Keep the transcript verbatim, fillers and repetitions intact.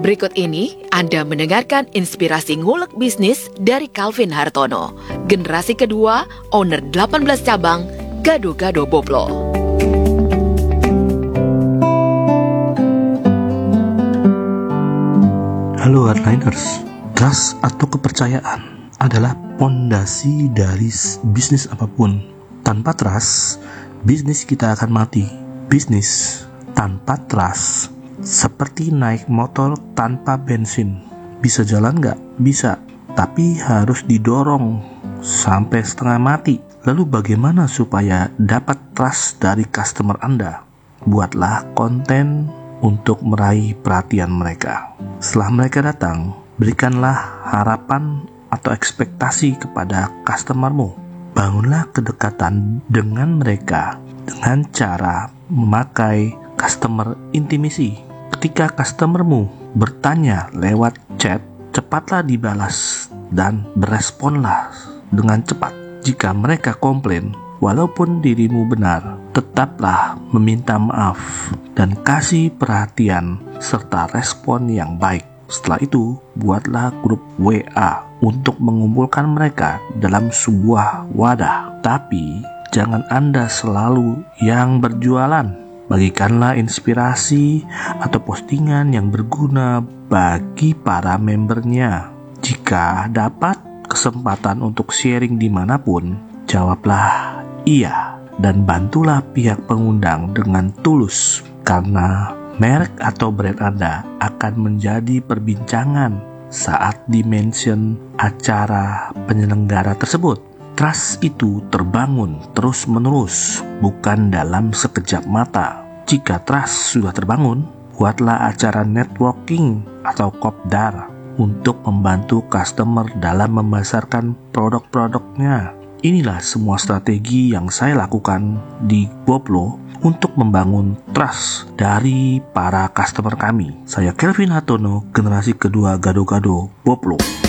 Berikut ini Anda mendengarkan inspirasi ngulek bisnis dari Calvin Hartono, generasi kedua, owner delapan belas cabang, Gado-Gado Boplo. Halo Hardliners, trust atau kepercayaan adalah pondasi dari bisnis apapun. Tanpa trust, bisnis kita akan mati. Bisnis tanpa trust seperti naik motor tanpa bensin. Bisa jalan nggak? Bisa, tapi harus didorong sampai setengah mati. Lalu bagaimana supaya dapat trust dari customer Anda? Buatlah konten untuk meraih perhatian mereka. Setelah mereka datang, berikanlah harapan atau ekspektasi kepada customermu. Bangunlah kedekatan dengan mereka dengan cara memakai customer intimacy. Ketika customermu bertanya lewat chat, cepatlah dibalas dan beresponlah dengan cepat. Jika mereka komplain, walaupun dirimu benar, tetaplah meminta maaf dan kasih perhatian serta respon yang baik. Setelah itu, buatlah grup W A untuk mengumpulkan mereka dalam sebuah wadah. Tapi, jangan Anda selalu yang berjualan. Bagikanlah inspirasi atau postingan yang berguna bagi para membernya. Jika dapat kesempatan untuk sharing dimanapun, jawablah iya dan bantulah pihak pengundang dengan tulus, karena merek atau brand Anda akan menjadi perbincangan saat di-mention acara penyelenggara tersebut. Trust itu terbangun terus-menerus, bukan dalam sekejap mata. Jika trust sudah terbangun, buatlah acara networking atau kopdar untuk membantu customer dalam memasarkan produk-produknya. Inilah semua strategi yang saya lakukan di Boplo untuk membangun trust dari para customer kami. Saya Calvin Hartono, generasi kedua Gado-Gado Boplo.